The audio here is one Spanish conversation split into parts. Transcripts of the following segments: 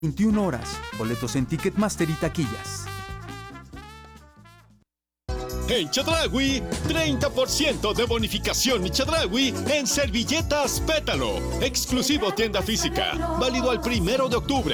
21 horas. Boletos en Ticketmaster y taquillas. En Chedraui, 30% de bonificación Chedraui en servilletas Pétalo. Exclusivo tienda física. Válido al 1 de octubre.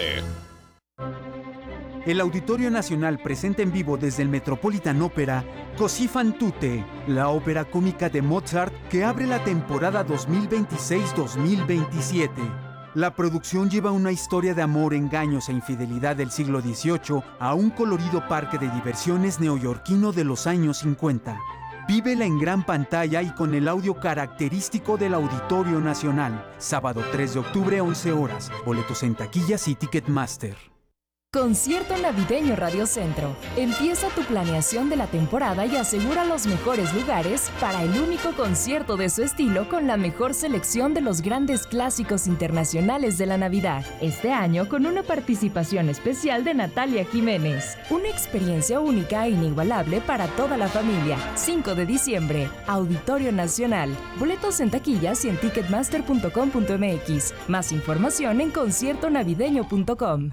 El Auditorio Nacional presenta en vivo desde el Metropolitan Opera Così fan tutte, la ópera cómica de Mozart que abre la temporada 2026-2027. La producción lleva una historia de amor, engaños e infidelidad del siglo XVIII a un colorido parque de diversiones neoyorquino de los años 50. Vívela en gran pantalla y con el audio característico del Auditorio Nacional. Sábado 3 de octubre, 11 horas. Boletos en taquillas y Ticketmaster. Concierto Navideño Radio Centro. Empieza tu planeación de la temporada y asegura los mejores lugares para el único concierto de su estilo con la mejor selección de los grandes clásicos internacionales de la Navidad. Este año con una participación especial de Natalia Jiménez. Una experiencia única e inigualable para toda la familia. 5 de diciembre, Auditorio Nacional. Boletos en taquillas y en ticketmaster.com.mx. Más información en conciertonavideño.com.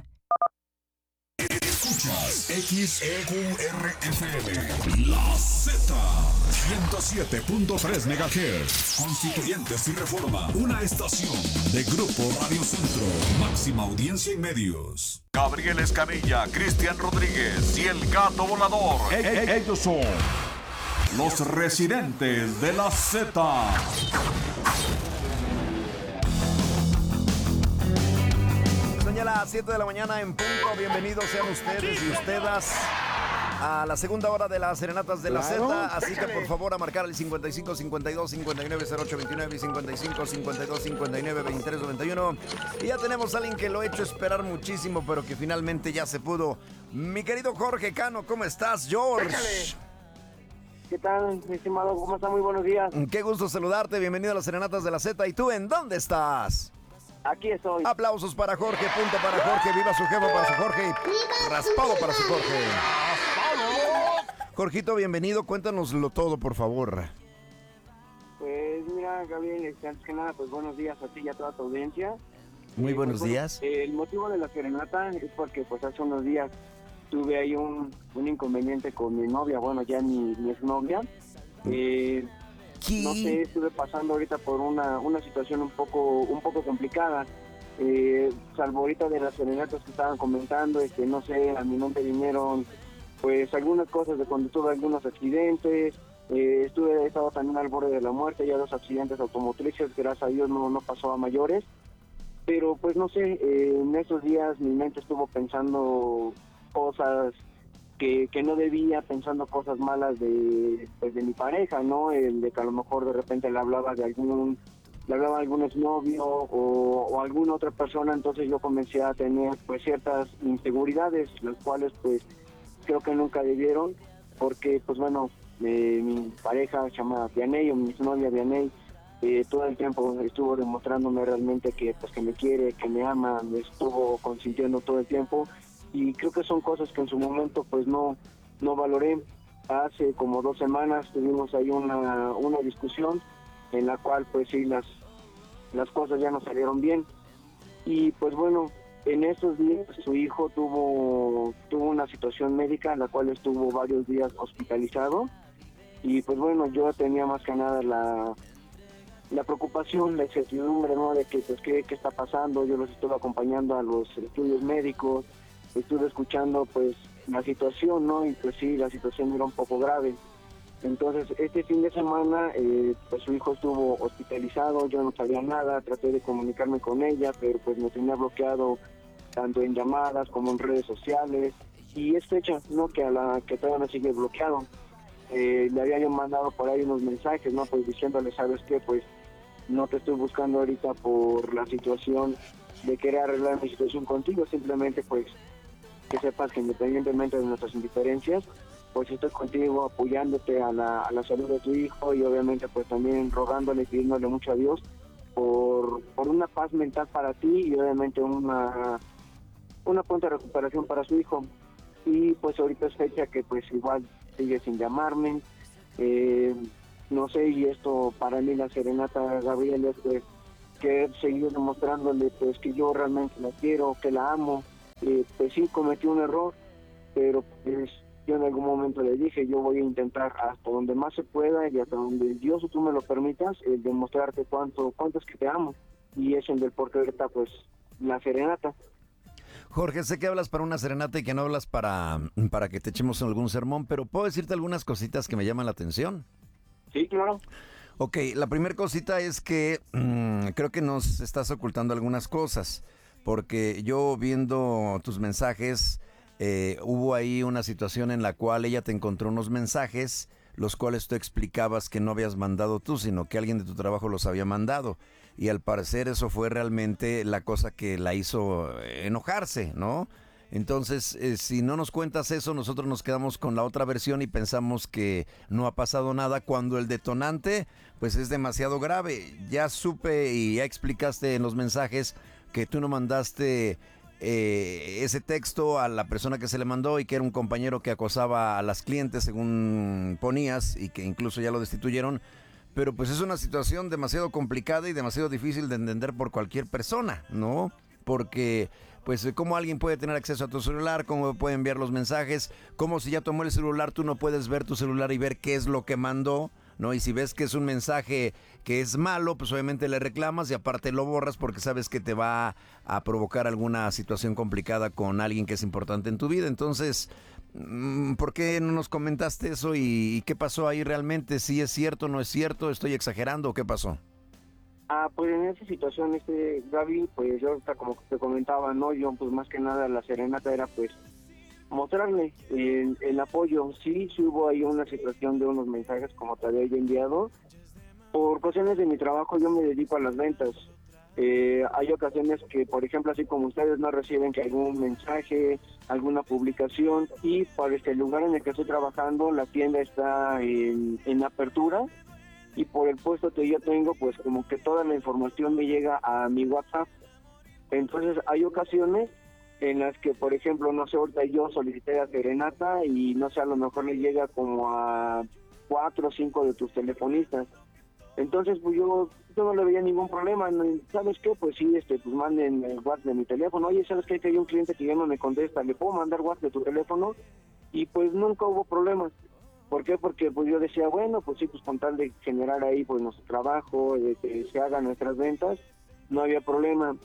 Escuchas XEQRFM, La Z, 107.3 MHz, Constituyentes y Reforma, una estación de Grupo Radio Centro, máxima audiencia en medios. Gabriel Escamilla, Cristian Rodríguez y el Gato Volador. Ellos son los residentes de La Z. Ya a las 7 de la mañana en punto. Bienvenidos sean ustedes y ustedes a la segunda hora de las serenatas de la Z. Así que por favor a marcar el 55 52 59 08 29 y 55 52 59 23 91. Y ya tenemos a alguien que lo ha hecho esperar muchísimo, pero que finalmente ya se pudo. Mi querido Jorge Cano, ¿cómo estás, George? ¿Qué tal, mi estimado? ¿Cómo está? Muy buenos días. Qué gusto saludarte. Bienvenido a las serenatas de la Z. ¿Y tú en dónde estás? Aquí estoy. Aplausos para Jorge, punto para Jorge, viva su jefa para su Jorge, raspado para su Jorge. Jorgito, bienvenido, cuéntanoslo todo, por favor. Pues mira, Gabriel, antes que nada, pues buenos días a ti y a toda tu audiencia. Muy buenos pues, días. El motivo de la serenata es porque pues hace unos días tuve ahí un inconveniente con mi novia, bueno, ya mi exnovia. No sé, estuve pasando ahorita por una situación un poco complicada. Salvo ahorita de las serenatas que estaban comentando, no sé, a mi mente vinieron pues algunas cosas de cuando tuve algunos accidentes. He estado también al borde de la muerte, ya 2 accidentes automotrices, gracias a Dios no pasó a mayores. Pero pues no sé, en esos días mi mente estuvo pensando cosas que no debía, pensando cosas malas de mi pareja, ¿no? De que a lo mejor de repente le hablaba a algún exnovio o alguna otra persona. Entonces yo comencé a tener pues ciertas inseguridades, las cuales pues creo que nunca debieron, porque pues bueno, mi pareja se llama Vianey, o mi exnovia Vianey, todo el tiempo estuvo demostrándome realmente que pues que me quiere, que me ama, me estuvo consintiendo todo el tiempo. Y creo que son cosas que en su momento pues no valoré. Hace como 2 semanas tuvimos ahí una discusión en la cual pues sí las cosas ya no salieron bien. Y pues bueno, en esos días su hijo tuvo una situación médica en la cual estuvo varios días hospitalizado. Y pues bueno, yo tenía más que nada la preocupación, la incertidumbre, ¿no? De que pues qué está pasando. Yo los estuve acompañando a los estudios médicos. Estuve escuchando pues la situación, ¿no? Y pues sí, la situación era un poco grave. Entonces este fin de semana pues su hijo estuvo hospitalizado, yo no sabía nada, traté de comunicarme con ella, pero pues me tenía bloqueado tanto en llamadas como en redes sociales. Y es fecha, ¿no? Que todavía me sigue bloqueado. Le había yo mandado por ahí unos mensajes, ¿no? Pues diciéndole, ¿sabes qué? Pues no te estoy buscando ahorita por la situación de querer arreglar mi situación contigo, simplemente pues que sepas que independientemente de nuestras indiferencias, pues estoy contigo apoyándote a la salud de tu hijo y obviamente pues también rogándole y pidiéndole mucho a Dios por una paz mental para ti y obviamente una pronta recuperación para su hijo. Y pues ahorita es fecha que pues igual sigue sin llamarme, no sé, y esto para mí la serenata, Gabriel, es pues que seguir demostrándole pues que yo realmente la quiero, que la amo, pues sí cometí un error, pero pues yo en algún momento le dije, yo voy a intentar hasta donde más se pueda y hasta donde Dios o tú me lo permitas, demostrarte cuánto es que te amo. Y es en el por qué ahorita pues la serenata. Jorge, sé que hablas para una serenata y que no hablas para que te echemos algún sermón, pero ¿puedo decirte algunas cositas que me llaman la atención? Sí, claro. Ok, la primera cosita es que creo que nos estás ocultando algunas cosas, porque yo viendo tus mensajes, hubo ahí una situación en la cual ella te encontró unos mensajes, los cuales tú explicabas que no habías mandado tú, sino que alguien de tu trabajo los había mandado. Y al parecer eso fue realmente la cosa que la hizo enojarse, ¿no? Entonces, si no nos cuentas eso, nosotros nos quedamos con la otra versión y pensamos que no ha pasado nada, cuando el detonante, pues es demasiado grave. Ya supe y ya explicaste en los mensajes que tú no mandaste ese texto a la persona que se le mandó y que era un compañero que acosaba a las clientes, según ponías, y que incluso ya lo destituyeron. Pero pues es una situación demasiado complicada y demasiado difícil de entender por cualquier persona, ¿no? Porque, pues, ¿cómo alguien puede tener acceso a tu celular? ¿Cómo puede enviar los mensajes? ¿Cómo si ya tomó el celular tú no puedes ver tu celular y ver qué es lo que mandó? ¿No? Y si ves que es un mensaje que es malo, pues obviamente le reclamas y aparte lo borras porque sabes que te va a provocar alguna situación complicada con alguien que es importante en tu vida. Entonces, ¿por qué no nos comentaste eso y qué pasó ahí realmente? ¿Si es cierto, no es cierto? ¿Estoy exagerando o qué pasó? Pues en esa situación, Gaby, pues yo ahorita como te comentaba, ¿no? Yo pues más que nada la serenata era pues mostrarle el apoyo. Sí hubo ahí una situación de unos mensajes como te había enviado. Por cuestiones de mi trabajo yo me dedico a las ventas. Hay ocasiones que, por ejemplo, así como ustedes no reciben que algún mensaje, alguna publicación, y para este lugar en el que estoy trabajando, la tienda está en apertura, y por el puesto que yo tengo, pues como que toda la información me llega a mi WhatsApp. Entonces hay ocasiones en las que, por ejemplo, no sé, ahorita yo solicité a serenata y no sé, a lo mejor le llega como a 4 o 5 de tus telefonistas. Entonces, pues yo no le veía ningún problema. ¿Sabes qué? Pues sí, pues manden el WhatsApp de mi teléfono. Oye, ¿sabes qué? Que hay un cliente que ya no me contesta, ¿le puedo mandar WhatsApp de tu teléfono? Y pues nunca hubo problemas. ¿Por qué? Porque pues yo decía, bueno, pues sí, pues con tal de generar ahí pues nuestro trabajo, de que se hagan nuestras ventas, no había problema.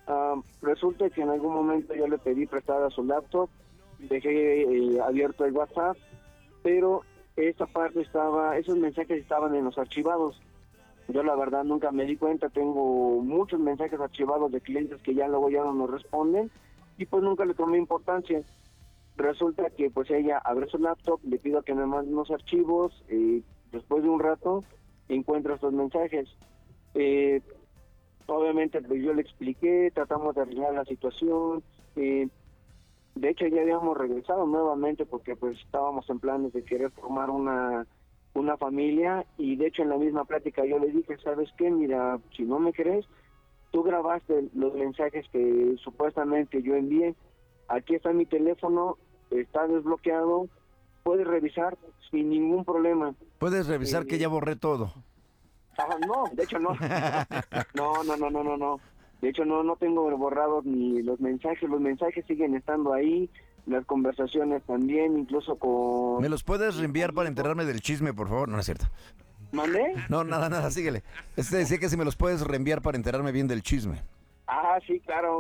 Resulta que en algún momento yo le pedí prestada su laptop, dejé abierto el WhatsApp, pero esa parte esos mensajes estaban en los archivados. Yo la verdad nunca me di cuenta, tengo muchos mensajes archivados de clientes que ya luego ya no nos responden y pues nunca le tomé importancia. Resulta que pues ella abre su laptop, le pido que me mande unos archivos y después de un rato encuentra estos mensajes. Obviamente pues yo le expliqué, tratamos de arreglar la situación. De hecho ya habíamos regresado nuevamente porque pues estábamos en planes de querer formar una familia, y de hecho en la misma plática yo le dije, ¿sabes qué? Mira, si no me crees, tú grabaste los mensajes que supuestamente yo envié, aquí está mi teléfono, está desbloqueado, puedes revisar sin ningún problema. Puedes revisar que ya borré todo. No, de hecho no. No. De hecho no tengo borrados ni los mensajes siguen estando ahí, las conversaciones también, incluso con... ¿Me los puedes reenviar para enterarme del chisme, por favor? No es cierto. ¿Mandé? No, nada, síguele. Decía que si me los puedes reenviar para enterarme bien del chisme. Sí, claro.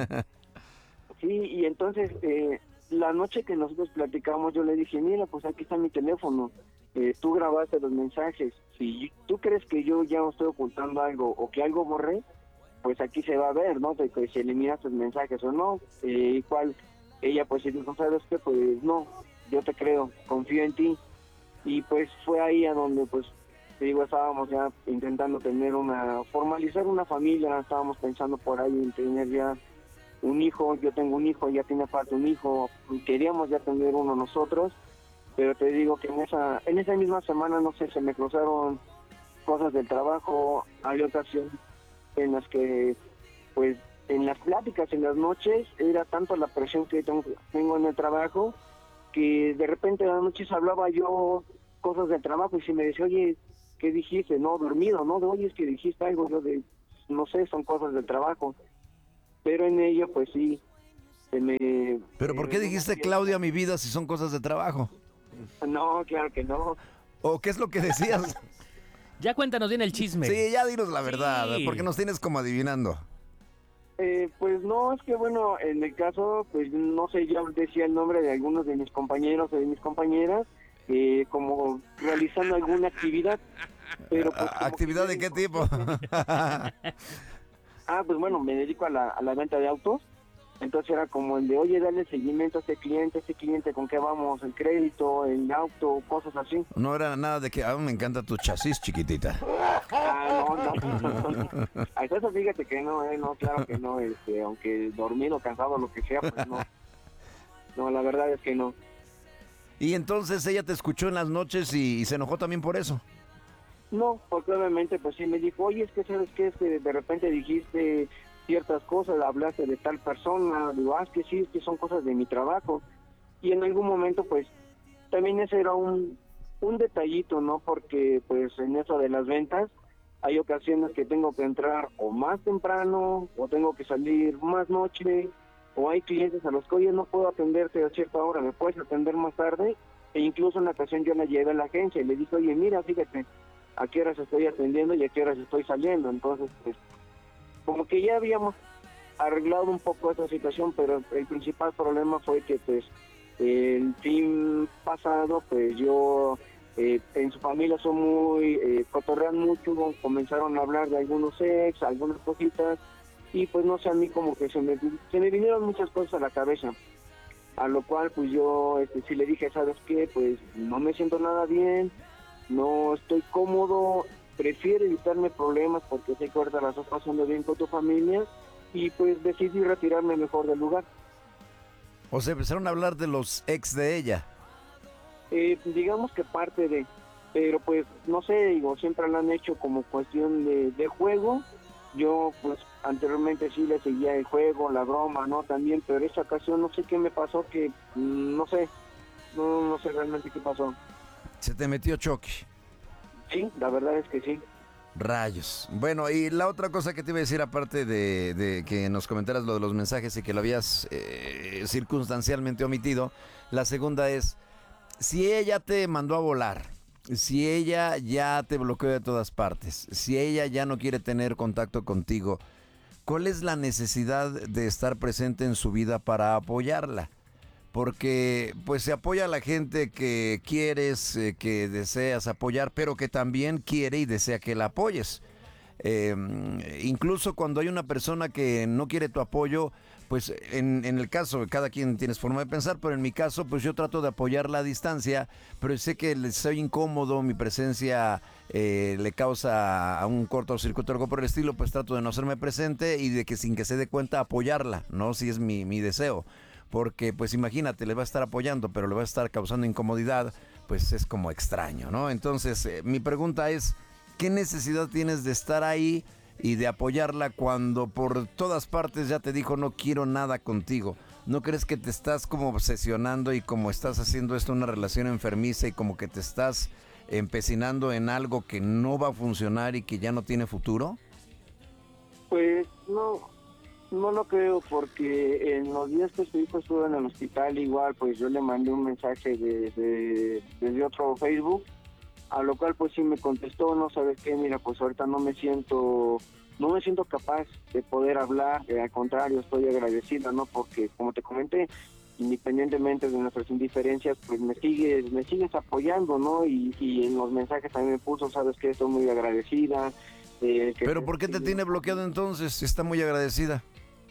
Sí, y entonces, la noche que nosotros platicamos, yo le dije, mira, pues aquí está mi teléfono, tú grabaste los mensajes, si tú crees que yo ya estoy ocultando algo o que algo borré, pues aquí se va a ver, ¿no? De que si eliminas tus mensajes o no, igual ella pues si dijo, ¿sabes qué? Pues no, yo te creo, confío en ti, y pues fue ahí a donde pues, te digo, estábamos ya intentando formalizar una familia, estábamos pensando por ahí en tener ya un hijo, yo tengo un hijo, ya tiene aparte un hijo, queríamos ya tener uno nosotros, pero te digo que en esa misma semana, no sé, se me cruzaron cosas del trabajo, hay ocasiones en las que, pues, en las pláticas, en las noches, era tanto la presión que tengo en el trabajo, que de repente en las noches hablaba yo cosas del trabajo y si me decía, oye, ¿qué dijiste? No, dormido, ¿no? Oye, es que dijiste algo, yo no sé, son cosas del trabajo. Pero en ello, pues sí, ¿Pero por qué dijiste Claudia, mi vida, si son cosas de trabajo? No, claro que no. ¿O qué es lo que decías? Ya cuéntanos bien el chisme. Sí, ya dinos la verdad, Sí. porque nos tienes como adivinando. Pues no, es que bueno, en el caso, pues no sé, yo decía el nombre de algunos de mis compañeros o de mis compañeras, como realizando alguna actividad. Pero pues, como ¿Actividad que- de qué tipo? Pues bueno, me dedico a la venta de autos. Entonces era como el de, oye, dale seguimiento a ese cliente, ¿con qué vamos? El crédito, el auto, cosas así. No era nada de que, me encanta tu chasis, chiquitita. No. Hasta eso fíjate que no, claro que no, aunque dormido, cansado, lo que sea, pues no. No, la verdad es que no. Y entonces ella te escuchó en las noches y se enojó también por eso. No, porque obviamente pues sí me dijo, oye, es que sabes qué, es que de repente dijiste ciertas cosas, hablaste de tal persona, digo, es que sí, es que son cosas de mi trabajo. Y en algún momento pues también ese era un detallito, ¿no? Porque pues en eso de las ventas hay ocasiones que tengo que entrar o más temprano o tengo que salir más noche o hay clientes a los que, oye, no puedo atenderte a cierta hora, me puedes atender más tarde. E incluso en una ocasión yo la llevé a la agencia y le dije, oye, mira, fíjate, a qué horas estoy atendiendo y a qué horas estoy saliendo. Entonces, pues, como que ya habíamos arreglado un poco esa situación, pero el principal problema fue que, pues, el fin pasado, pues yo, en su familia son muy, cotorrean mucho, comenzaron a hablar de algunos ex, algunas cositas, y pues no sé, a mí como que se me vinieron muchas cosas a la cabeza. A lo cual, pues yo sí le dije, ¿sabes qué? Pues no me siento nada bien, no estoy cómodo, prefiero evitarme problemas porque sé que ahorita la estás pasando bien con tu familia y pues decidí retirarme mejor del lugar. O sea, empezaron a hablar de los ex de ella. Digamos que parte de, pero pues no sé, digo, siempre lo han hecho como cuestión de juego. Yo pues anteriormente sí le seguía el juego, la broma, ¿no? También, pero esta ocasión no sé qué me pasó, que no sé realmente qué pasó. Se te metió choque. Sí, la verdad es que sí. Rayos. Bueno, y la otra cosa que te iba a decir, aparte de que nos comentaras lo de los mensajes y que lo habías circunstancialmente omitido, la segunda es, si ella te mandó a volar, si ella ya te bloqueó de todas partes, si ella ya no quiere tener contacto contigo, ¿cuál es la necesidad de estar presente en su vida para apoyarla? Porque pues se apoya a la gente que quieres, que deseas apoyar, pero que también quiere y desea que la apoyes. Incluso cuando hay una persona que no quiere tu apoyo, pues en el caso, cada quien tiene su forma de pensar, pero en mi caso, pues yo trato de apoyarla a distancia, pero sé que le soy incómodo, mi presencia le causa a un cortocircuito o algo por el estilo, pues trato de no hacerme presente y de que sin que se dé cuenta apoyarla, ¿no? Si es mi deseo. Porque pues imagínate, le va a estar apoyando, pero le va a estar causando incomodidad, pues es como extraño, ¿no? Entonces, mi pregunta es, ¿qué necesidad tienes de estar ahí y de apoyarla cuando por todas partes ya te dijo no quiero nada contigo? ¿No crees que te estás como obsesionando y como estás haciendo esto una relación enfermiza y como que te estás empecinando en algo que no va a funcionar y que ya no tiene futuro? Pues no lo creo, porque en los días que su hijo estuvo en el hospital igual, pues yo le mandé un mensaje desde otro Facebook, a lo cual pues sí me contestó, no sabes qué, mira, pues ahorita no me siento capaz de poder hablar, al contrario, estoy agradecida, ¿no? Porque como te comenté, independientemente de nuestras indiferencias, pues me sigues apoyando, ¿no? Y en los mensajes también me puso, sabes qué, estoy muy agradecida. ¿Pero por qué te tiene bloqueado entonces si está muy agradecida?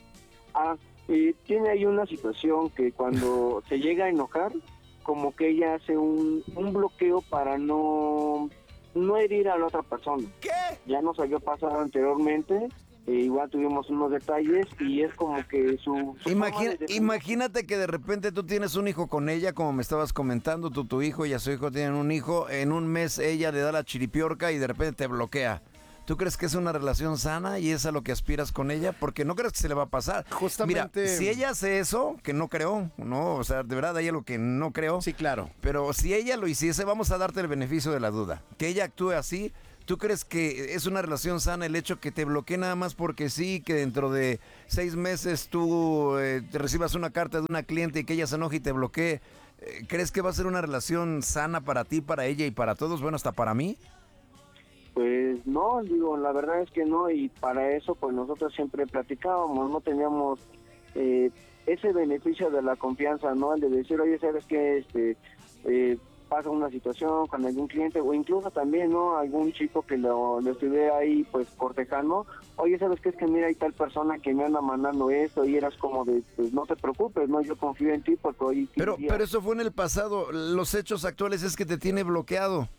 Tiene ahí una situación que cuando se llega a enojar, como que ella hace un bloqueo para no herir a la otra persona. ¿Qué? Ya nos había pasado anteriormente, igual tuvimos unos detalles y es como que su Imagínate que de repente tú tienes un hijo con ella, como me estabas comentando, tu hijo y su hijo tienen un hijo, en un mes ella le da la chiripiorca y de repente te bloquea. ¿Tú crees que es una relación sana y es a lo que aspiras con ella? Porque no crees que se le va a pasar. Justamente. Mira, si ella hace eso, que no creo, ¿no? O sea, de verdad hay algo que no creo. Sí, claro. Pero si ella lo hiciese, vamos a darte el beneficio de la duda. Que ella actúe así, ¿tú crees que es una relación sana el hecho que te bloquee nada más porque sí, que dentro de 6 meses tú te recibas una carta de una cliente y que ella se enoje y te bloquee? ¿Crees que va a ser una relación sana para ti, para ella y para todos? Bueno, hasta para mí. Pues no, digo, la verdad es que no, y para eso pues nosotros siempre platicábamos, no teníamos ese beneficio de la confianza, ¿no? El de decir, oye, ¿sabes qué? Pasa una situación con algún cliente, o incluso también, ¿no? Algún chico que lo estuve ahí pues cortejando, oye, ¿sabes qué? Es que mira, hay tal persona que me anda mandando esto, y eras como de, pues no te preocupes, ¿no? Yo confío en ti porque hoy... Pero eso fue en el pasado, los hechos actuales es que te tiene bloqueado.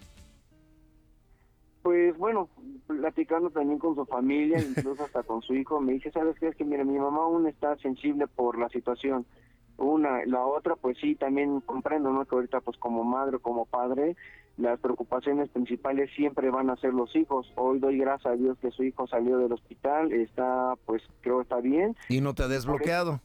Pues bueno, platicando también con su familia, incluso hasta con su hijo, me dice, ¿sabes qué? Es que mira, mi mamá aún está sensible por la situación. La otra, pues sí, también comprendo, ¿no? Que ahorita, pues como madre, como padre, las preocupaciones principales siempre van a ser los hijos. Hoy doy gracias a Dios que su hijo salió del hospital, está, pues creo está bien. ¿Y no te ha desbloqueado?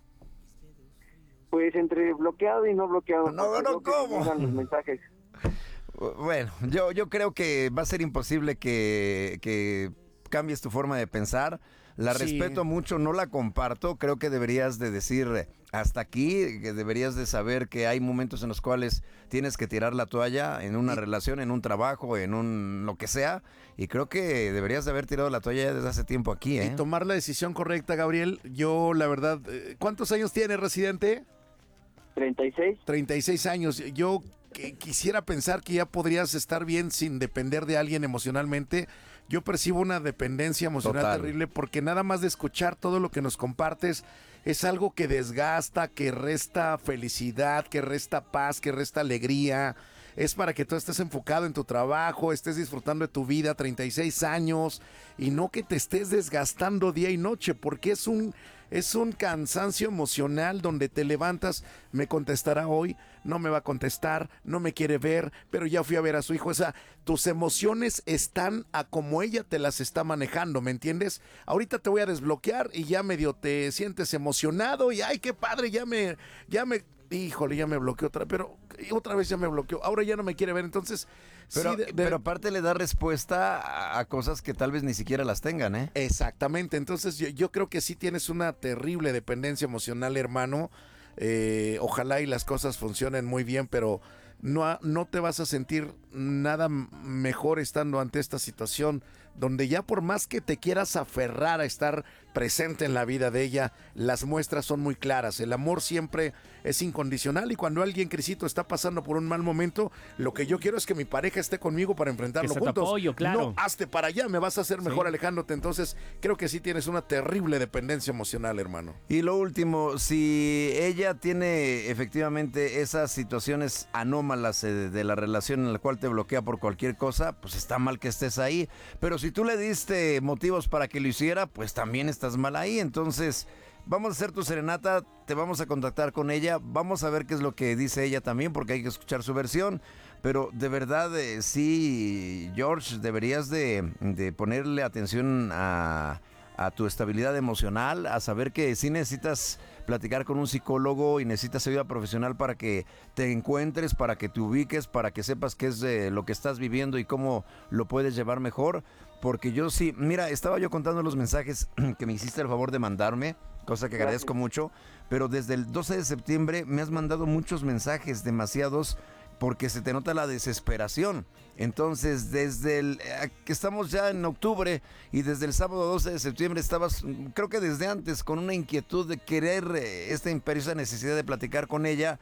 Pues entre bloqueado y no bloqueado. No, ¿cómo? Los mensajes. Bueno, yo creo que va a ser imposible que cambies tu forma de pensar. La respeto mucho, no la comparto. Creo que deberías de decir hasta aquí, que deberías de saber que hay momentos en los cuales tienes que tirar la toalla en una relación, en un trabajo, en un lo que sea. Y creo que deberías de haber tirado la toalla desde hace tiempo aquí, ¿eh? Y tomar la decisión correcta, Gabriel. Yo, la verdad, ¿cuántos años tiene, Residente? 36. 36 años. Yo quisiera pensar que ya podrías estar bien sin depender de alguien emocionalmente. Yo percibo una dependencia emocional terrible porque nada más de escuchar todo lo que nos compartes es algo que desgasta, que resta felicidad, que resta paz, que resta alegría. Es para que tú estés enfocado en tu trabajo, estés disfrutando de tu vida, 36 años, y no que te estés desgastando día y noche, porque es un cansancio emocional donde te levantas, me contestará hoy, no me va a contestar, no me quiere ver, pero ya fui a ver a su hijo. O sea, tus emociones están a como ella te las está manejando, ¿me entiendes? Ahorita te voy a desbloquear y ya medio te sientes emocionado y ¡ay, qué padre! Híjole, ya me bloqueó pero otra vez ya me bloqueó, ahora ya no me quiere ver, entonces... Pero aparte le da respuesta a cosas que tal vez ni siquiera las tengan, ¿eh? Exactamente, entonces yo creo que sí tienes una terrible dependencia emocional, hermano. Ojalá y las cosas funcionen muy bien, pero no te vas a sentir nada mejor estando ante esta situación donde ya por más que te quieras aferrar a estar presente en la vida de ella, las muestras son muy claras. El amor siempre es incondicional y cuando alguien, Crisito, está pasando por un mal momento, lo que yo quiero es que mi pareja esté conmigo para enfrentarlo juntos. Apoyo, claro. No, hazte para allá, me vas a hacer mejor alejándote. Entonces, creo que sí tienes una terrible dependencia emocional, hermano. Y lo último, si ella tiene efectivamente esas situaciones anómalas de la relación en la cual te bloquea por cualquier cosa, pues está mal que estés ahí. Pero si tú le diste motivos para que lo hiciera, pues también estás mal ahí. Entonces, vamos a hacer tu serenata, te vamos a contactar con ella, vamos a ver qué es lo que dice ella también, porque hay que escuchar su versión. Pero de verdad, sí, George, deberías de ponerle atención a tu estabilidad emocional, a saber que sí necesitas platicar con un psicólogo y necesitas ayuda profesional para que te encuentres, para que te ubiques, para que sepas qué es lo que estás viviendo y cómo lo puedes llevar mejor. Porque yo sí, mira, estaba yo contando los mensajes que me hiciste el favor de mandarme, cosa que agradezco mucho, pero desde el 12 de septiembre me has mandado muchos mensajes, demasiados, porque se te nota la desesperación. Entonces, desde que estamos ya en octubre y desde el sábado 12 de septiembre estabas, creo que desde antes, con una inquietud de querer esta imperiosa necesidad de platicar con ella.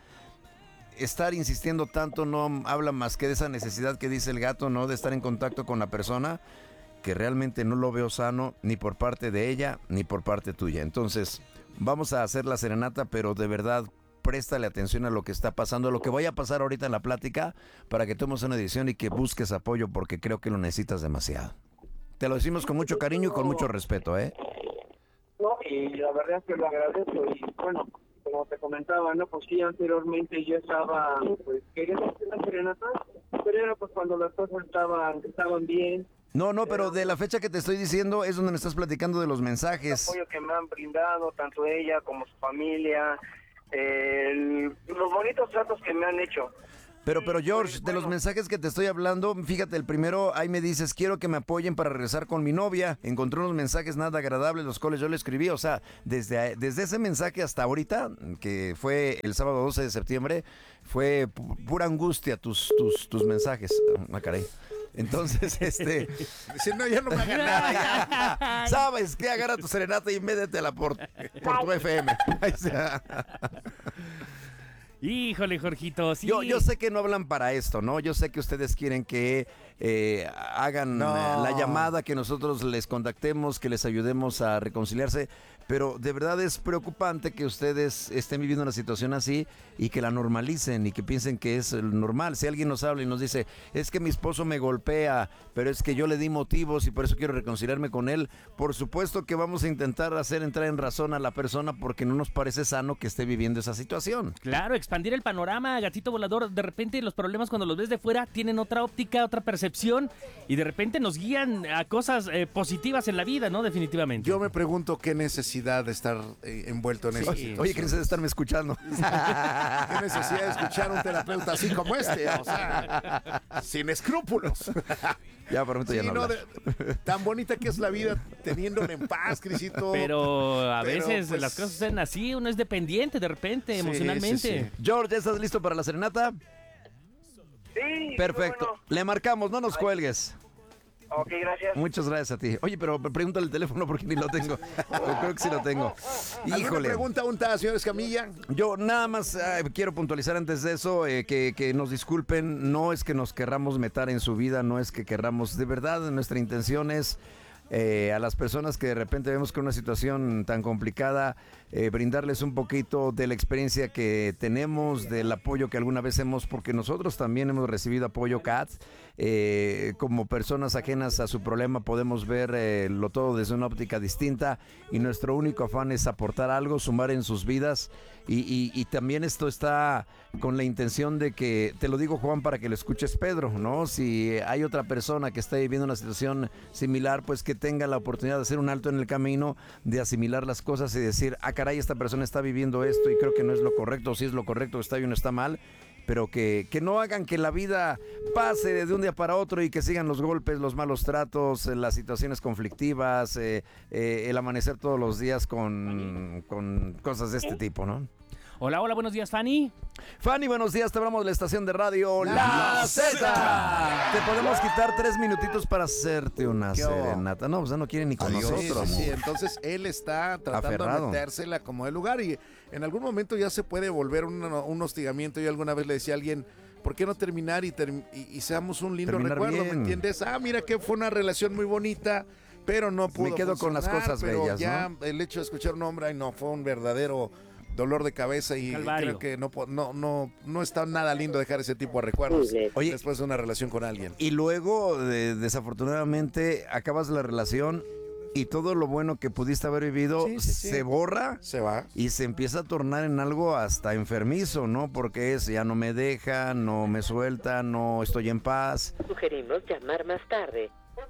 Estar insistiendo tanto no habla más que de esa necesidad que dice el gato, ¿no? De estar en contacto con la persona, que realmente no lo veo sano ni por parte de ella ni por parte tuya. Entonces, vamos a hacer la serenata, pero de verdad, préstale atención a lo que está pasando, a lo que vaya a pasar ahorita en la plática, para que tomes una decisión y que busques apoyo, porque creo que lo necesitas demasiado. Te lo decimos con mucho cariño y con mucho respeto, ¿eh? No, y la verdad es que lo agradezco. Y bueno, como te comentaba, ¿no? Pues sí, anteriormente yo estaba, pues, queriendo hacer la serenata, pero era pues cuando las cosas estaban bien. No, pero de la fecha que te estoy diciendo es donde me estás platicando de los mensajes. El apoyo que me han brindado, tanto ella como su familia, los bonitos tratos que me han hecho. Pero George, de los mensajes que te estoy hablando, fíjate, el primero, ahí me dices, quiero que me apoyen para regresar con mi novia. Encontré unos mensajes nada agradables, los cuales yo le escribí. O sea, desde ese mensaje hasta ahorita, que fue el sábado 12 de septiembre, fue pura angustia tus mensajes. Ah, caray. Entonces, Dice, no, ya no me haga nada. Ya. ¿Sabes qué? Agarra tu serenata y métetela por tu FM. Híjole, Jorgito, sí. Yo sé que no hablan para esto, ¿no? Yo sé que ustedes quieren que hagan la llamada, que nosotros les contactemos, que les ayudemos a reconciliarse, pero de verdad es preocupante que ustedes estén viviendo una situación así y que la normalicen y que piensen que es normal. Si alguien nos habla y nos dice, es que mi esposo me golpea, pero es que yo le di motivos y por eso quiero reconciliarme con él, por supuesto que vamos a intentar hacer entrar en razón a la persona porque no nos parece sano que esté viviendo esa situación. Claro, expandir el panorama, gatito volador. De repente los problemas cuando los ves de fuera tienen otra óptica, otra percepción y de repente nos guían a cosas positivas en la vida, ¿no? Definitivamente. Yo me pregunto qué necesidad de estar envuelto en eso. Oye, ¿qué necesidad de estarme escuchando? ¿Qué necesidad de escuchar a un terapeuta así como este? O sea, sin escrúpulos. Ya, prometo ya no hablar. Tan bonita que es la vida teniéndola en paz, Crisito. Pero a veces pues, las cosas suceden así, uno es dependiente de repente, emocionalmente. Sí. George, ¿estás listo para la serenata? Sí. Perfecto. Bueno. Le marcamos, no nos cuelgues. Ok, gracias. Muchas gracias a ti. Oye, pero pregúntale el teléfono porque ni lo tengo. Yo creo que sí lo tengo. ¿Alguna pregunta untada, señor Escamilla? Yo nada más quiero puntualizar antes de eso, que nos disculpen. No es que nos querramos meter en su vida, no es que querramos. De verdad, nuestra intención es a las personas que de repente vemos que una situación tan complicada, brindarles un poquito de la experiencia que tenemos, del apoyo que alguna vez hemos, porque nosotros también hemos recibido apoyo CAT. Como personas ajenas a su problema podemos ver lo todo desde una óptica distinta y nuestro único afán es aportar algo, sumar en sus vidas y también esto está con la intención de que, te lo digo Juan para que lo escuches Pedro, ¿no? Si hay otra persona que está viviendo una situación similar, pues que tenga la oportunidad de hacer un alto en el camino, de asimilar las cosas y decir, ah caray, esta persona está viviendo esto y creo que no es lo correcto, si es lo correcto, está bien o está mal, pero que no hagan que la vida pase de un día para otro y que sigan los golpes, los malos tratos, las situaciones conflictivas, el amanecer todos los días con cosas de este tipo, ¿no? Hola, buenos días, Fanny. Fanny, buenos días, te hablamos de la estación de radio La Z. Te podemos quitar 3 minutitos para hacerte una serenata. No, pues no quiere ni con nosotros. Sí, entonces él está tratando de metérsela como de lugar y en algún momento ya se puede volver un hostigamiento. Yo alguna vez le decía a alguien, ¿por qué no terminar y seamos un lindo recuerdo? Bien. ¿Me entiendes? Ah, mira que fue una relación muy bonita, pero no pudo Me quedo con las cosas bellas, ya, ¿no? El hecho de escuchar un hombre, no, fue un verdadero dolor de cabeza y Calvario. creo que no está nada lindo dejar ese tipo de recuerdos. Oye, después de una relación con alguien. Y luego, desafortunadamente, acabas la relación y todo lo bueno que pudiste haber vivido se borra, se va y se empieza a tornar en algo hasta enfermizo, ¿no? Porque ya no me deja, no me suelta, no estoy en paz. Sugerimos llamar más tarde.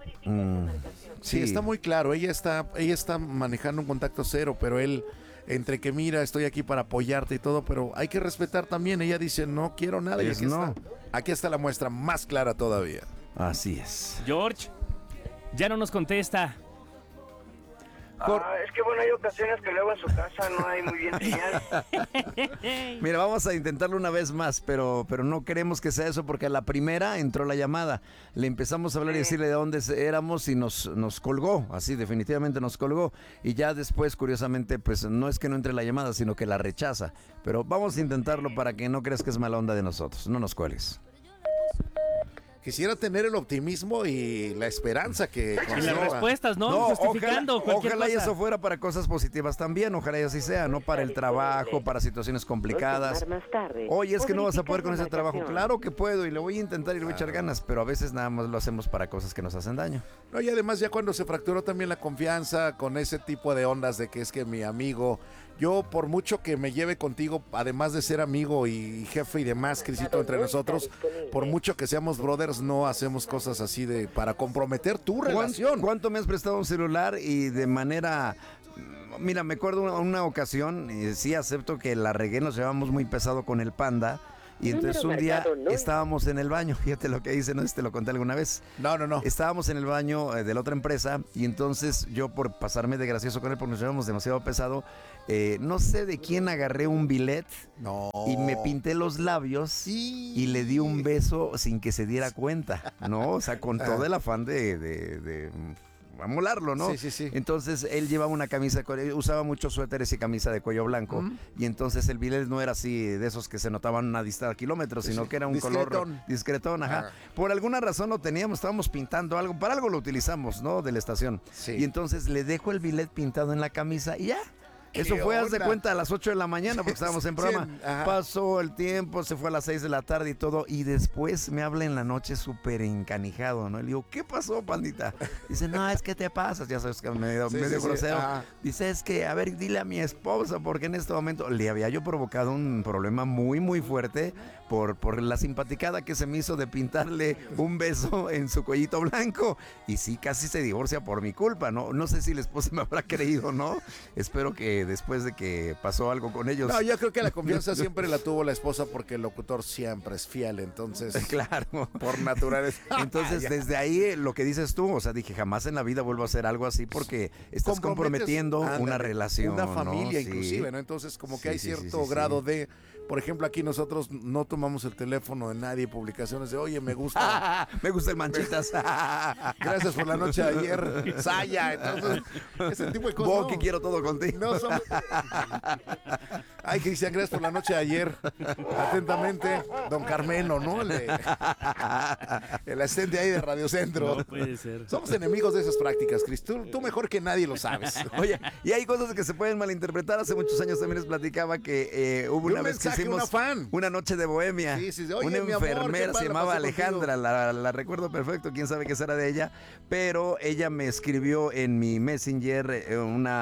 Sí, está muy claro. Ella está manejando un contacto cero, pero él, entre que mira, estoy aquí para apoyarte y todo, pero hay que respetar también. Ella dice, no quiero nada. Pues y aquí está la muestra más clara todavía. Así es. George, ya no nos contesta. Es que bueno, hay ocasiones que luego en su casa no hay muy bien señal. Mira, vamos a intentarlo una vez más, pero no queremos que sea eso porque a la primera entró la llamada. Le empezamos a hablar y decirle de dónde éramos y nos colgó, así definitivamente nos colgó. Y ya después, curiosamente, pues no es que no entre la llamada, sino que la rechaza. Pero vamos a intentarlo para que no creas que es mala onda de nosotros. No nos cuelgues. Quisiera tener el optimismo y la esperanza que y las respuestas, ¿no? Justificando ojalá y eso fuera para cosas positivas también, ojalá y así sea, no para el trabajo, para situaciones complicadas. Oye, es que no vas a poder con ese trabajo. Claro que puedo y lo voy a intentar y le voy a echar ganas, pero a veces nada más lo hacemos para cosas que nos hacen daño. No, y además ya cuando se fracturó también la confianza con ese tipo de ondas de que es que mi amigo, yo por mucho que me lleve contigo, además de ser amigo y jefe y demás, Crisito, entre nosotros, por mucho que seamos brothers, no hacemos cosas así para comprometer tu relación. ¿Cuánto me has prestado un celular y de manera... Mira, me acuerdo una ocasión, sí acepto que la regué, nos llevamos muy pesado con el Panda, Y entonces un día estábamos en el baño, fíjate lo que dice, no sé si te lo conté alguna vez. No. Estábamos en el baño de la otra empresa y entonces yo, por pasarme de gracioso con él porque nos llevamos demasiado pesado, no sé de quién agarré un billet y me pinté los labios y le di un beso sin que se diera cuenta, ¿no? O sea, con todo el afán de amolarlo, ¿no? Sí. Entonces él llevaba una camisa, usaba muchos suéteres y camisa de cuello blanco, y entonces el billet no era así de esos que se notaban a distancia kilómetros, sino que era un color discretón, ajá. Por alguna razón lo teníamos, estábamos pintando algo, para algo lo utilizamos, ¿no? De la estación. Sí. Y entonces le dejo el billet pintado en la camisa y ya. Eso fue, haz de cuenta, a las 8 de la mañana porque estábamos en programa. Pasó el tiempo, se fue a las 6 de la tarde y todo. Y después me habla en la noche súper encanijado, ¿no? Le digo, ¿qué pasó, pandita? Dice, no, es que te pasas. Ya sabes que medio grosero. Dice, es que, a ver, dile a mi esposa, porque en este momento le había yo provocado un problema muy, muy fuerte por la simpaticada que se me hizo de pintarle un beso en su cuellito blanco. Y sí, casi se divorcia por mi culpa, ¿no? No sé si la esposa me habrá creído o no. Espero que después de que pasó algo con ellos. No, yo creo que la confianza siempre la tuvo la esposa porque el locutor siempre es fiel, entonces. Claro. Por naturaleza. Entonces, desde ahí lo que dices tú, o sea, dije, jamás en la vida vuelvo a hacer algo así porque estás comprometiendo una relación. Una familia, ¿no? inclusive, ¿no? Entonces, como que hay cierto grado de. Por ejemplo, aquí nosotros no tomamos el teléfono de nadie, publicaciones de, oye, me gusta. Me gusta el Manchitas. Gracias por la noche de ayer, Saya. Entonces, ese tipo de cosas. Vos que quiero todo contigo. No somos... Ay, Cristian, gracias por la noche de ayer. Atentamente, don Carmelo, ¿no? El asistente ahí de Radio Centro. No puede ser. Somos enemigos de esas prácticas, Cris. Tú mejor que nadie lo sabes. Oye, y hay cosas que se pueden malinterpretar. Hace muchos años también les platicaba que hubo una vez que hicimos una noche de bohemia. Oye, una enfermera amor, se llamaba Alejandra, la recuerdo perfecto, quién sabe qué será de ella, pero ella me escribió en mi Messenger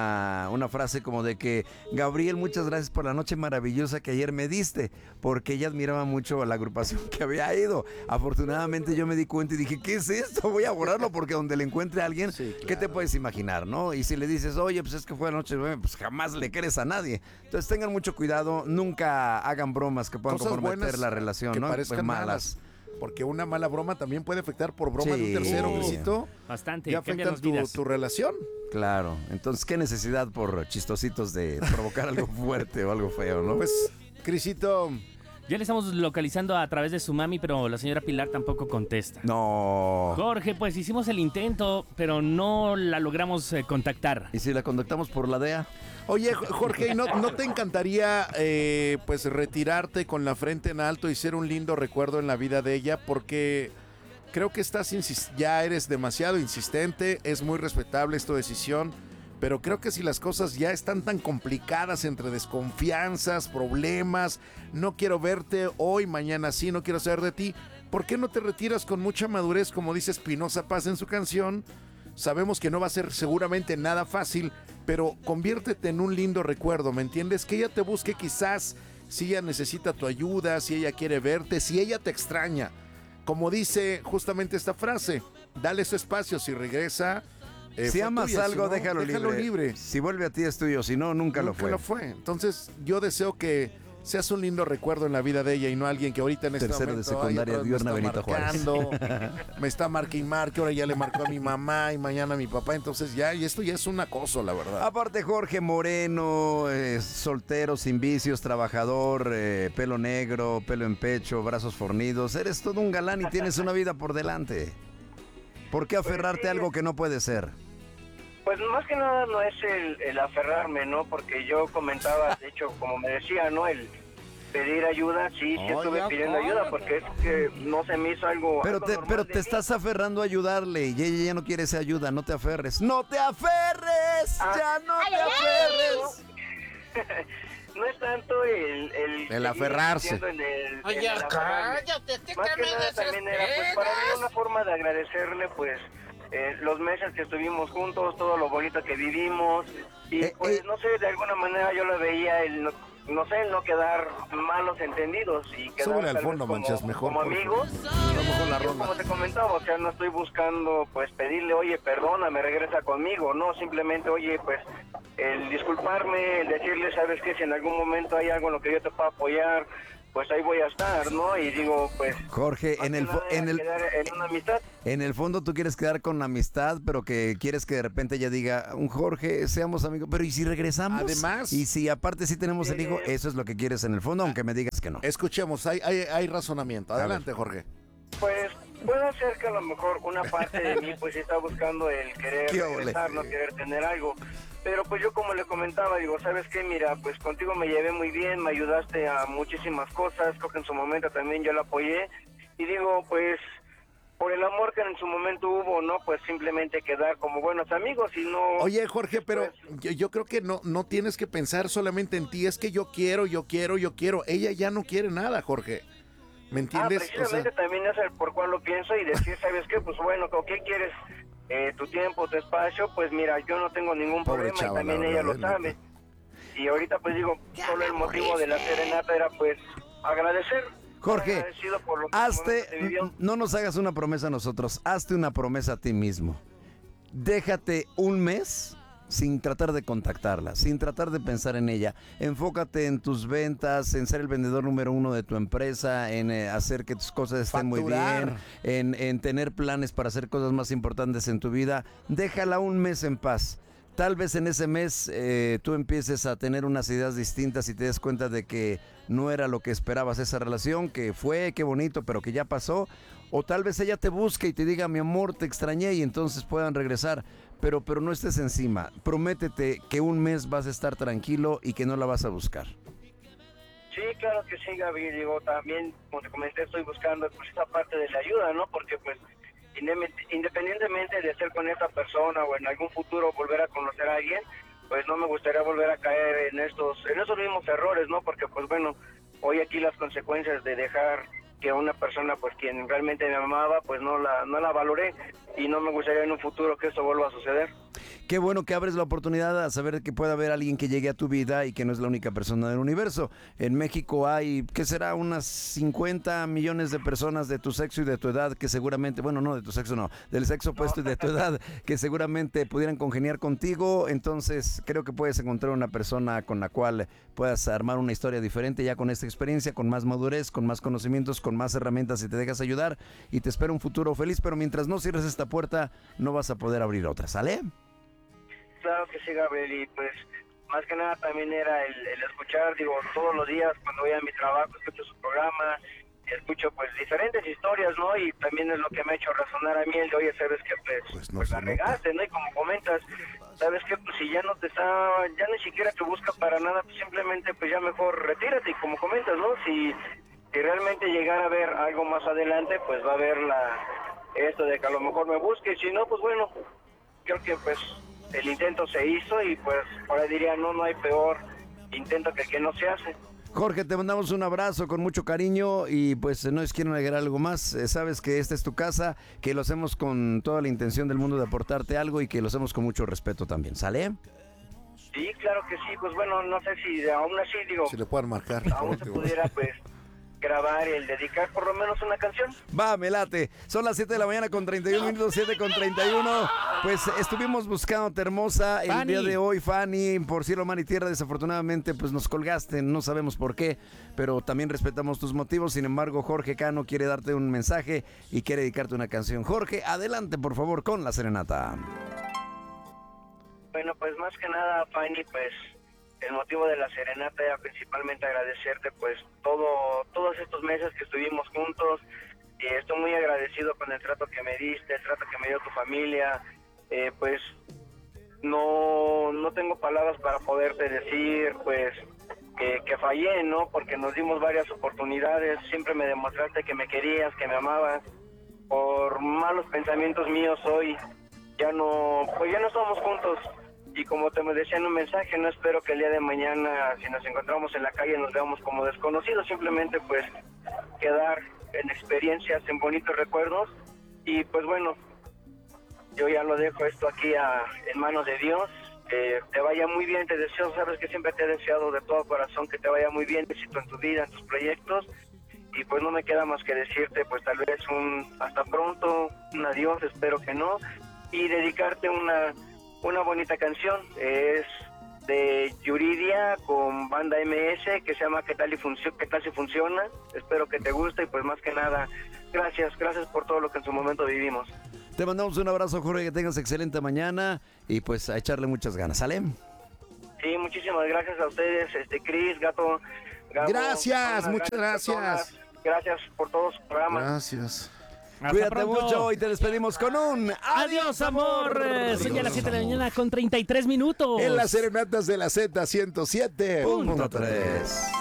una frase como de que, Gabriel, muchas gracias por la noche maravillosa que ayer me diste, porque ella admiraba mucho a la agrupación que había ido. Afortunadamente yo me di cuenta y dije, ¿qué es esto? Voy a borrarlo porque donde le encuentre a alguien, ¿qué te puedes imaginar, no? Y si le dices, oye, pues es que fue la noche de bohemia, pues jamás le crees a nadie. Entonces tengan mucho cuidado, nunca hagan bromas que puedan comprometer la relación, que ¿no? Parezcan malas. Porque una mala broma también puede afectar por broma de un tercero, Crisito. Bastante. Y afectan tu relación. Claro. Entonces, ¿qué necesidad por chistositos de provocar algo fuerte o algo feo, no? Pues, Crisito... Ya le estamos localizando a través de su mami, pero la señora Pilar tampoco contesta. No. Jorge, pues hicimos el intento, pero no la logramos contactar. ¿Y si la contactamos por la DEA? Oye, Jorge, ¿no te encantaría pues retirarte con la frente en alto y ser un lindo recuerdo en la vida de ella? Porque creo que ya eres demasiado insistente, es muy respetable tu decisión, pero creo que si las cosas ya están tan complicadas entre desconfianzas, problemas, no quiero verte hoy, mañana sí, no quiero saber de ti, ¿por qué no te retiras con mucha madurez, como dice Espinoza Paz en su canción? Sabemos que no va a ser seguramente nada fácil, pero conviértete en un lindo recuerdo, ¿me entiendes? Que ella te busque quizás si ella necesita tu ayuda, si ella quiere verte, si ella te extraña. Como dice justamente esta frase, dale su espacio, si regresa... si amas tuya, algo, si no, déjalo libre. Si vuelve a ti es tuyo, si no, nunca lo fue. Entonces, yo deseo que seas un lindo recuerdo en la vida de ella y no alguien que ahorita en este Tercero momento... de secundaria, Diurna Benito Juárez. Me está marque y marque, ahora ya le marcó a mi mamá y mañana a mi papá, entonces y esto ya es un acoso, la verdad. Aparte, Jorge Moreno, soltero, sin vicios, trabajador, pelo negro, pelo en pecho, brazos fornidos, eres todo un galán y tienes una vida por delante. ¿Por qué aferrarte a algo que no puede ser? Pues más que nada no es el aferrarme, ¿no? Porque yo comentaba, de hecho, como me decía, ¿no? El pedir ayuda, sí estuve pidiendo ayuda, porque es que no se me hizo algo... Pero te estás aferrando a ayudearle y ella ya no quiere esa ayuda, no te aferres. ¡No te aferres! ¡Ya no te aferres! No es tanto el aferrarse. Oye, cállate, más que nada también era pues para mí una forma de agradecerle pues los meses que estuvimos juntos, todo lo bonito que vivimos y pues no sé, de alguna manera yo lo veía el no quedar malos entendidos y quedar súbele al fondo, Manchas, mejor como amigos. Como te comentaba, o sea, no estoy buscando pues pedirle, oye, perdóname, regresa conmigo, no, simplemente, oye, pues el disculparme, el decirle, sabes que si en algún momento hay algo en lo que yo te puedo apoyar, pues ahí voy a estar, ¿no? Y digo, pues... Jorge, en una amistad. En el fondo tú quieres quedar con la amistad, pero que quieres que de repente ella diga, un Jorge, seamos amigos, pero ¿y si regresamos? Además... Y si aparte sí tenemos el hijo, eso es lo que quieres en el fondo, aunque me digas que no. Escuchemos, hay razonamiento. Adelante, Jorge. Pues puede ser que a lo mejor una parte de mí pues está buscando el querer regresar, no querer tener algo. Pero pues yo como le comentaba, digo, ¿sabes qué? Mira, pues contigo me llevé muy bien, me ayudaste a muchísimas cosas, creo que en su momento también yo la apoyé. Y digo, pues, por el amor que en su momento hubo, ¿no? Pues simplemente quedar como buenos amigos y no... Oye, Jorge, pero yo creo que no tienes que pensar solamente en ti, es que yo quiero. Ella ya no quiere nada, Jorge. ¿Me entiendes? Precisamente también es el por cual lo pienso y decir, ¿sabes qué? Pues bueno, ¿qué quieres? Tu tiempo, tu espacio, pues mira, yo no tengo ningún problema y también ella lo sabe. Y ahorita pues digo, solo el motivo de la serenata era pues agradecer. Jorge, por lo que no nos hagas una promesa a nosotros, hazte una promesa a ti mismo. Déjate un mes sin tratar de contactarla, sin tratar de pensar en ella. Enfócate en tus ventas, en ser el vendedor número 1 de tu empresa, en hacer que tus cosas estén muy bien, en tener planes para hacer cosas más importantes en tu vida. Déjala un mes en paz. Tal vez en ese mes tú empieces a tener unas ideas distintas y te des cuenta de que no era lo que esperabas esa relación, que fue, qué bonito, pero que ya pasó. O tal vez ella te busque y te diga, mi amor, te extrañé, y entonces puedan regresar. Pero no estés encima. Prométete que un mes vas a estar tranquilo y que no la vas a buscar. Sí, claro que sí, Gaby. Digo, también, como te comenté, estoy buscando pues esa parte de la ayuda, ¿no? Porque pues independientemente de ser con esa persona o en algún futuro volver a conocer a alguien, pues no me gustaría volver a caer en esos mismos errores, ¿no? Porque pues bueno, hoy aquí las consecuencias de dejar que una persona pues quien realmente me amaba pues no la valoré y no me gustaría en un futuro que eso vuelva a suceder. Qué bueno que abres la oportunidad a saber que puede haber alguien que llegue a tu vida y que no es la única persona del universo. En México hay, ¿qué será? Unas 50 millones de personas de tu sexo y de tu edad que seguramente, bueno, no de tu sexo, no, del sexo opuesto y de tu edad, que seguramente pudieran congeniar contigo. Entonces creo que puedes encontrar una persona con la cual puedas armar una historia diferente ya con esta experiencia, con más madurez, con más conocimientos, con más herramientas y te dejas ayudar y te espera un futuro feliz, pero mientras no cierres esta puerta no vas a poder abrir otra, ¿sale? Claro que sí, Gabriel, y pues más que nada también era el escuchar, digo, todos los días cuando voy a mi trabajo, escucho su programa, escucho pues diferentes historias, ¿no? Y también es lo que me ha hecho razonar a mí el de, oye, ¿sabes qué? Pues la regaste, ¿no? Y como comentas, ¿sabes qué? Pues si ya no te está, ya ni siquiera te busca para nada, pues simplemente pues ya mejor retírate, y como comentas, ¿no? Si realmente llegara a ver algo más adelante, pues va a haber esto de que a lo mejor me busque, si no, pues bueno, creo que pues el intento se hizo y pues ahora diría no hay peor intento que el que no se hace. Jorge, te mandamos un abrazo con mucho cariño y pues no es quiero agregar algo más. Sabes que esta es tu casa, que lo hacemos con toda la intención del mundo de aportarte algo y que lo hacemos con mucho respeto también, ¿sale? Sí, claro que sí, pues bueno, no sé si aún así digo... Si le pueden marcar. Aún se pudiera pues grabar y el dedicar por lo menos una canción. Va, me late. Son las 7 de la mañana con 31 minutos, 7 con 31. Pues estuvimos buscándote, hermosa, el día de hoy, Fanny, por cielo, mar y tierra. Desafortunadamente, pues nos colgaste, no sabemos por qué, pero también respetamos tus motivos. Sin embargo, Jorge Cano quiere darte un mensaje y quiere dedicarte una canción. Jorge, adelante, por favor, con la serenata. Bueno, pues más que nada, Fanny, pues el motivo de la serenata era principalmente agradecerte pues todos estos meses que estuvimos juntos. Estoy muy agradecido con el trato que me diste, el trato que me dio tu familia. Pues no tengo palabras para poderte decir pues que fallé, ¿no? Porque nos dimos varias oportunidades, siempre me demostraste que me querías, que me amabas. Por malos pensamientos míos hoy ya no estamos juntos. Y como te me decía en un mensaje, no espero que el día de mañana, si nos encontramos en la calle, nos veamos como desconocidos, simplemente pues quedar en experiencias, en bonitos recuerdos. Y pues bueno, yo ya lo dejo esto aquí en manos de Dios. Te vaya muy bien, te deseo, sabes que siempre te he deseado de todo corazón que te vaya muy bien, éxito en tu vida, en tus proyectos. Y pues no me queda más que decirte pues tal vez un hasta pronto, un adiós, espero que no, y dedicarte una bonita canción. Es de Yuridia con Banda MS que se llama ¿Qué tal si funciona? Espero que te guste y pues más que nada, gracias por todo lo que en su momento vivimos. Te mandamos un abrazo, Jorge, que tengas excelente mañana y pues a echarle muchas ganas, ¿sale? Sí, muchísimas gracias a ustedes, Cris, Gato. Gracias, muchas gracias. Gracias por todos sus programas. Gracias. Cuídate mucho y te despedimos con un ¡Adiós, amor! Son ya las 7 de la mañana con 33 minutos. En las serenatas de la Z 107.3.